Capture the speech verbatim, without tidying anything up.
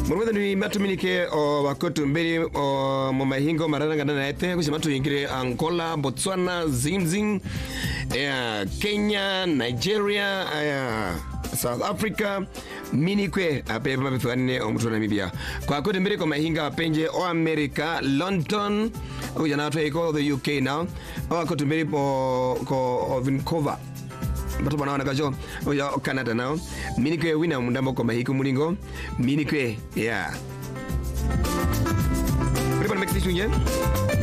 Murwada ni matuminike o wakotu mbili o momahingo marana ngana ete kusimatu ingire Angola, Botswana, Zimzing, eh, Kenya, Nigeria, eh, South Africa, minikwe ape mabitwane omutu Namibia. Kwa kote mbili kwa mahinga wapenje o America, London, o janatu eko the U K now. O kote mbili po ko Vancouver. Bato bana wanakajo o ya Canada now. Minikwe wina mundambo kwa mahiko mulingo. Minikwe, yeah. Everybody make this one, yeah?